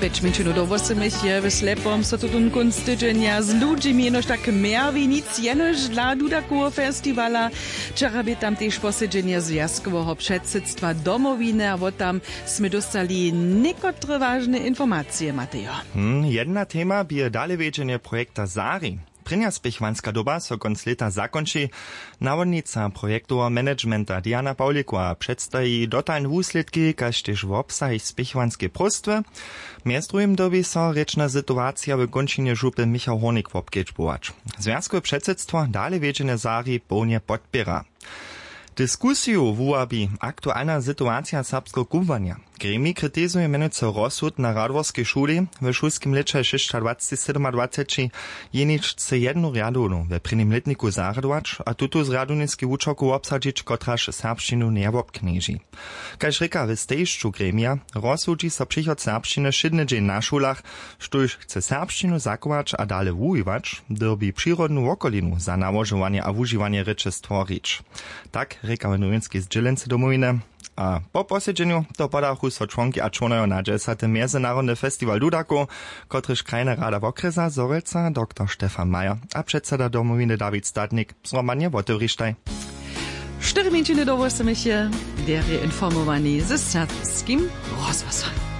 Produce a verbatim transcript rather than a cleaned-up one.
Być minčinu do osemich je w slepom so tutun kunst tydzienia z ludźmi, noż tak merwi nic jenoż dla dudakowo festivala. Wczoraj by tam też posiedzenie związkowego przedsedztwa domowiny, a wo tam sme dostali niekotre ważne informacje, Mateo. Hmm, jedna tema by dalej wiedzienie projekta Zari. Prynja spichwanska doba so konc leta zakonči. Nawodnica projektowa managementa Diana Pawlikova przedstawi dotalne wusledki, kaž tež w obsah spichwanske prostwe. Mjez drugim dobi so rečna situacija w končinie župy Michał Hornik wobkedžbovač. Związkowe předsedztwo dalej wiedzienie Zari pełnie podpiera. Dyskusiju wułabi aktualna sytuacja serbskiego kubwania. Gremi krytyzuje mianowicie rozsud na Radworskiej szuli w szulskim lecie dwadzieścia dwadzieścia siedem jenič chce jednu riadownu we prynym letniku zaradować, a tutu z radownicki uczoku obsadzić, kotraż serbszczynu nie obknieži. Kaž reka w stejszczu gremia, rozsudzi so przychod serbszczyny szydny dzień na szulach, sztuż chce serbszczynu zakować a dalej wujiwać, derby przyrodnu okolinu za nałożowanie a wużywanie ryczy stworić. Tak reka w nowinskiej zdzielence domowiny. A po posiedzeniu to podachu so członki a członojo na dziesiąty Międzynarodny Festiwal Dudaku, kotryż krajna rada w okresa Zorelca, dr Stefan Majer, a przedseda domowiny Dawid Statnik zromanie wotewrisztaj. Cztery minčiny do osemich je, der je informowani ze serbskim rozhłasom.